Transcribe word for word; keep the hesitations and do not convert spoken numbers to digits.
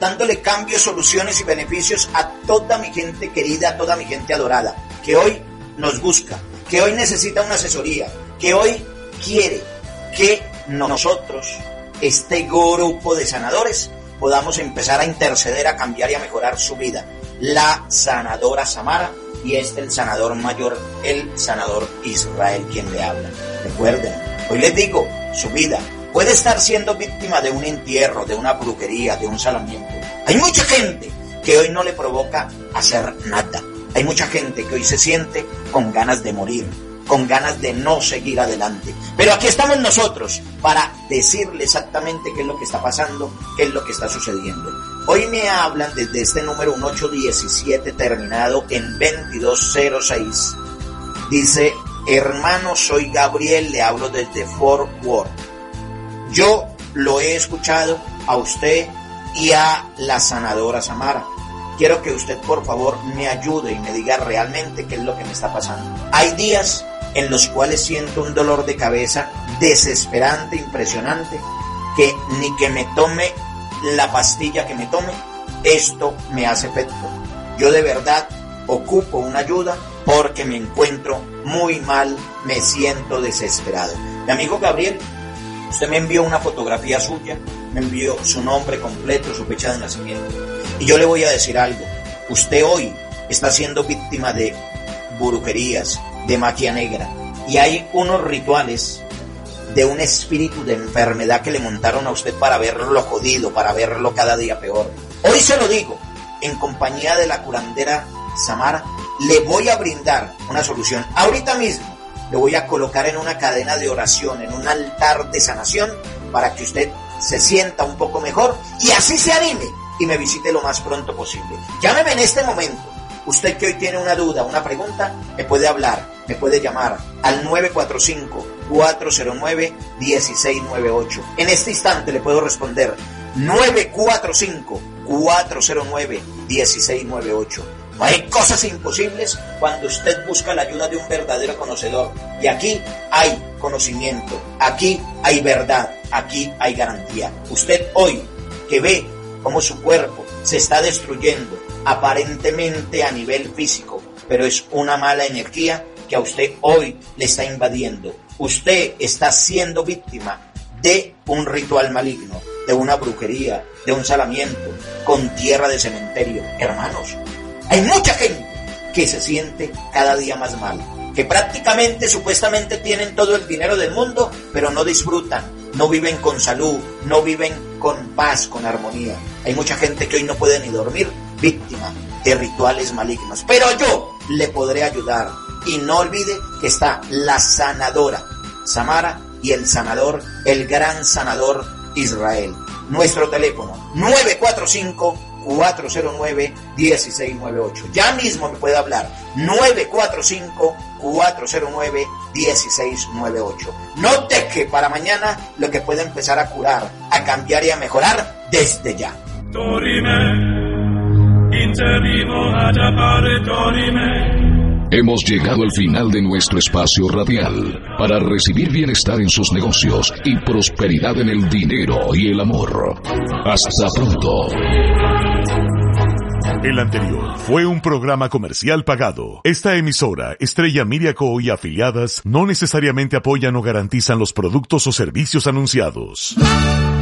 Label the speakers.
Speaker 1: dándole cambios, soluciones y beneficios a toda mi gente querida, a toda mi gente adorada, que hoy nos busca, que hoy necesita una asesoría, que hoy quiere que nosotros, este grupo de sanadores, podamos empezar a interceder, a cambiar y a mejorar su vida. La sanadora Samara y este el sanador mayor, el sanador Israel, quien le habla. Recuerden, hoy les digo, su vida puede estar siendo víctima de un entierro, de una brujería, de un salamiento. Hay mucha gente que hoy no le provoca hacer nada. Hay mucha gente que hoy se siente con ganas de morir, con ganas de no seguir adelante. Pero aquí estamos nosotros para decirle exactamente qué es lo que está pasando, qué es lo que está sucediendo. Hoy me hablan desde este número un ocho diecisiete terminado en veintidós cero seis. Dice: hermano, soy Gabriel, le hablo desde Fort Worth. Yo lo he escuchado a usted y a la sanadora Samara. Quiero que usted por favor me ayude y me diga realmente qué es lo que me está pasando. Hay días en los cuales siento un dolor de cabeza desesperante, impresionante, que ni que me tome la pastilla que me tome, esto me hace efecto. Yo de verdad ocupo una ayuda porque me encuentro muy mal, me siento desesperado. Mi amigo Gabriel, usted me envió una fotografía suya, me envió su nombre completo, su fecha de nacimiento. Y yo le voy a decir algo. Usted hoy está siendo víctima de brujerías, de magia negra. Y hay unos rituales de un espíritu de enfermedad que le montaron a usted para verlo jodido, para verlo cada día peor. Hoy se lo digo, en compañía de la curandera Samara, le voy a brindar una solución. Ahorita mismo le voy a colocar en una cadena de oración, en un altar de sanación, para que usted se sienta un poco mejor y así se anime y me visite lo más pronto posible. Llámeme en este momento. Usted que hoy tiene una duda, una pregunta, me puede hablar, me puede llamar al nueve cuatro cinco, cuatro cero nueve, uno seis nueve ocho. En este instante le puedo responder nueve cuatro cinco, cuatro cero nueve, uno seis nueve ocho. No hay cosas imposibles cuando usted busca la ayuda de un verdadero conocedor. Y aquí hay conocimiento, aquí hay verdad, aquí hay garantía. Usted hoy que ve cómo su cuerpo se está destruyendo aparentemente a nivel físico, pero es una mala energía que a usted hoy le está invadiendo. Usted está siendo víctima de un ritual maligno, de una brujería, de un salamiento con tierra de cementerio. Hermanos, hay mucha gente que se siente cada día más mal, que prácticamente, supuestamente tienen todo el dinero del mundo, pero no disfrutan, no viven con salud, no viven con paz, con armonía. Hay mucha gente que hoy no puede ni dormir, víctima de rituales malignos. Pero yo le podré ayudar. Y no olvide que está la sanadora Samara y el sanador, el gran sanador Israel. Nuestro teléfono nueve cuatro cinco, cuatro cero nueve, uno seis nueve ocho. Ya mismo me puede hablar nueve cuatro cinco, cuatro cero nueve, uno seis nueve ocho. No deje para mañana lo que puede empezar a curar, a cambiar y a mejorar desde ya.
Speaker 2: Hemos llegado al final de nuestro espacio radial para recibir bienestar en sus negocios y prosperidad en el dinero y el amor. Hasta pronto.
Speaker 3: El anterior fue un programa comercial pagado. Esta emisora, Estrella Media Co. y afiliadas, no necesariamente apoyan o garantizan los productos o servicios anunciados.